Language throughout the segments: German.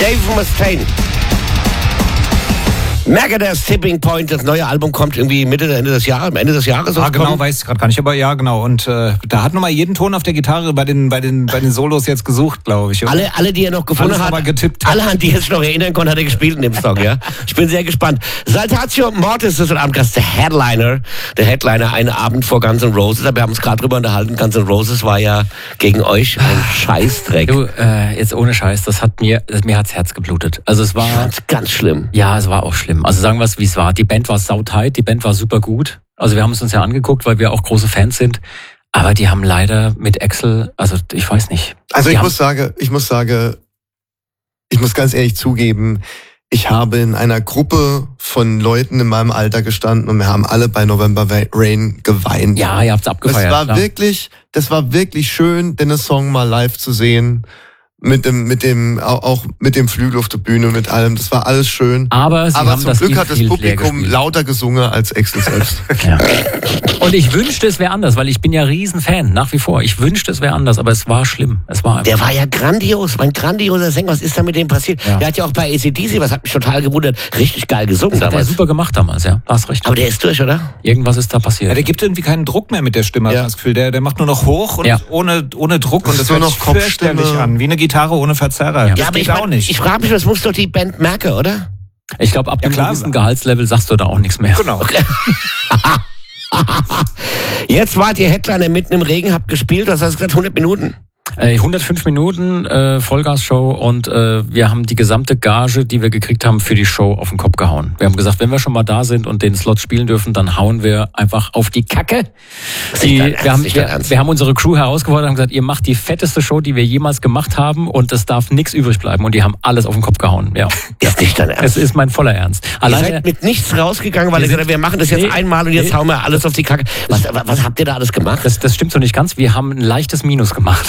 Dave Mustaine. Megadeth's Tipping Point, das neue Album kommt irgendwie Ende des Jahres. Ah, genau, weiß ich gerade gar nicht, aber ja, genau. Und da hat nochmal jeden Ton auf der Gitarre bei den Solos jetzt gesucht, glaube ich. Oder? Alle, die er noch gefunden hat, alle, an die er sich noch erinnern konnte, hat er gespielt in dem Song, ja. Ich bin sehr gespannt. Saltatio Mortis ist heute Abend Gast, der Headliner, einen Abend vor Guns N' Roses. Wir haben uns gerade drüber unterhalten, Guns N' Roses war ja gegen euch ein Scheißdreck. Du, jetzt ohne Scheiß, mir hat's Herz geblutet. Also es war... Ganz schlimm. Ja, es war auch schlimm. Also sagen wir es, wie es war. Die Band war sautight, die Band war super gut. Also wir haben es uns ja angeguckt, weil wir auch große Fans sind. Aber die haben leider mit Axl, also ich weiß nicht. Also ich muss ganz ehrlich zugeben, ich habe in einer Gruppe von Leuten in meinem Alter gestanden und wir haben alle bei November Rain geweint. Ja, ihr habt's abgefeiert. Das war wirklich schön, den Song mal live zu sehen. Mit dem Flügel auf der Bühne, mit allem. Das war alles schön. Aber zum Glück hat das Publikum lauter gesungen als Axl selbst. Ja. Und ich wünschte, es wäre anders, weil ich bin ja Riesenfan, nach wie vor. Ich wünschte, es wäre anders, aber es war schlimm. Der war ja grandios, ein grandioser Sänger. Was ist da mit dem passiert? Ja. Der hat ja auch bei AC/DC, was hat mich total gewundert, richtig geil gesungen damals. Das hat er super gemacht damals, ja. Da hast recht. Aber der ist durch, oder? Irgendwas ist da passiert. Ja, der gibt irgendwie keinen Druck mehr mit der Stimme, hat man das Gefühl. Der macht nur noch hoch und ohne Druck. Und das hört sich fürchterlich an, wie eine Gitarre ohne Verzerrer. Ja, aber ich frage mich, das muss doch die Band merken, oder? Ich glaube, ab einem gewissen Gehaltslevel sagst du da auch nichts mehr. Genau. Okay. Jetzt wart ihr Headliner mitten im Regen, habt gespielt, was hast du gesagt, 100 Minuten? 105 Minuten Vollgas-Show und wir haben die gesamte Gage, die wir gekriegt haben, für die Show auf den Kopf gehauen. Wir haben gesagt, wenn wir schon mal da sind und den Slot spielen dürfen, dann hauen wir einfach auf die Kacke. Wir haben unsere Crew herausgefordert und haben gesagt, ihr macht die fetteste Show, die wir jemals gemacht haben und es darf nichts übrig bleiben. Und die haben alles auf den Kopf gehauen. Ja. Ist nicht dein Ernst? Es ist mein voller Ernst. Ihr seid mit nichts rausgegangen, weil ihr gesagt habt, wir machen das jetzt einmal und jetzt hauen wir alles auf die Kacke. Was habt ihr da alles gemacht? Das stimmt so nicht ganz. Wir haben ein leichtes Minus gemacht.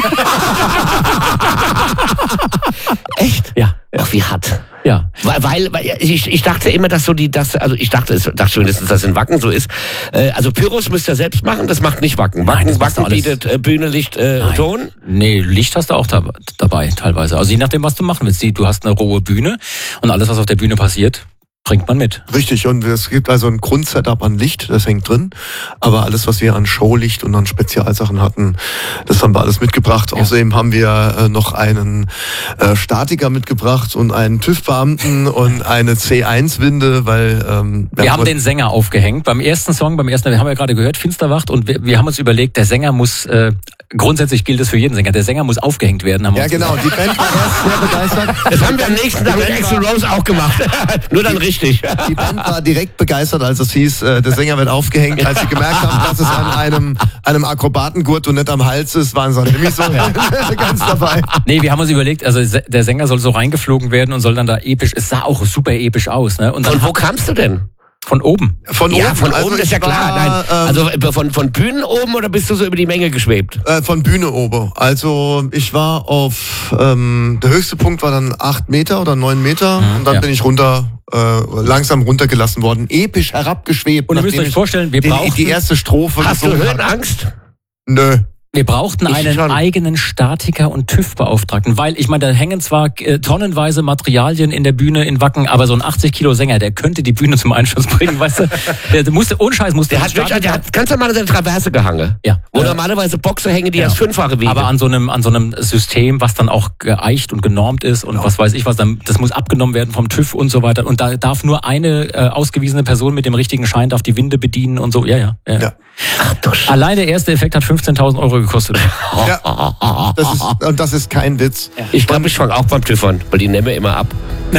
Echt? Ja. Ach, wie hart. Ja. Weil ich dachte immer, dass ich dachte mindestens, dass in Wacken so ist. Also Pyros müsst ihr selbst machen, das macht nicht Wacken. Wacken bietet Bühne, Licht, Ton. Nee, Licht hast du auch dabei teilweise. Also je nachdem, was du machen willst. Du hast eine rohe Bühne und alles, was auf der Bühne passiert, bringt man mit. Richtig, und es gibt also ein Grundsetup an Licht, das hängt drin, aber alles, was wir an Showlicht und an Spezialsachen hatten, das haben wir alles mitgebracht. Ja. Außerdem haben wir noch einen Statiker mitgebracht und einen TÜV-Beamten und eine C1-Winde, weil... wir haben den Sänger aufgehängt. Wir haben ja gerade gehört, Finsterwacht, und wir haben uns überlegt, der Sänger muss... grundsätzlich gilt es für jeden Sänger. Der Sänger muss aufgehängt werden. Ja, genau. Die Band war erst sehr begeistert. Das haben wir am nächsten Tag mit Axl Rose auch gemacht. Nur dann richtig. Die Band war direkt begeistert, als es hieß, der Sänger wird aufgehängt. Als sie gemerkt haben, dass es an einem Akrobatengurt und nicht am Hals ist, waren sie nämlich so ganz dabei. Nee, wir haben uns überlegt, also der Sänger soll so reingeflogen werden und soll dann da episch, es sah auch super episch aus. Ne? Und wo kamst du denn? Von oben. Von oben ist ja klar. Nein. Also von Bühnen oben oder bist du so über die Menge geschwebt? Von Bühne oben. Also ich war auf, der höchste Punkt war dann 8 Meter oder 9 Meter und dann bin ich langsam runtergelassen worden. Episch herabgeschwebt. Und ihr müsst euch vorstellen, wir brauchen die erste Strophe. Hast du Höhenangst? Nö. Wir brauchten einen eigenen Statiker und TÜV-Beauftragten, weil, ich meine, da hängen zwar tonnenweise Materialien in der Bühne in Wacken, aber so ein 80-Kilo-Sänger, der könnte die Bühne zum Einschuss bringen, weißt du? Ohne Scheiß musste der hat ganz normal seine Traverse gehangen. Ja. Wo normalerweise Boxer hängen, die erst 5-fache wiegen. Aber an so einem System, was dann auch geeicht und genormt ist und was weiß ich was, das muss abgenommen werden vom TÜV und so weiter. Und da darf nur eine ausgewiesene Person mit dem richtigen Schein darf die Winde bedienen und so. Ja. Ach, du allein der erste Effekt hat 15.000 Euro gekostet. Ja, das ist kein Witz. Ja. Ich glaube, ich fange auch beim TÜV an, weil die nehmen immer ab.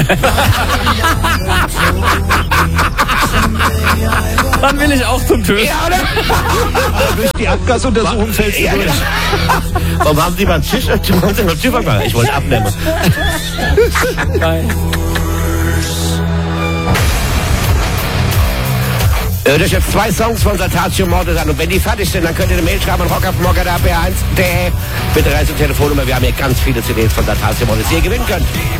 Dann will ich auch zum TÜV. Ja, oder? Durch die Abgasuntersuchung fällst du durch. Warum haben Sie beim TÜV gemacht? Ich wollte abnehmen. Nein. Hört euch jetzt 2 Songs von Saltatio Mortis an und wenn die fertig sind, dann könnt ihr eine Mail schreiben an rockafmorgen@br1.de. Bitte reißt die Telefonnummer, wir haben hier ganz viele CDs von Saltatio Mortis, die ihr gewinnen könnt.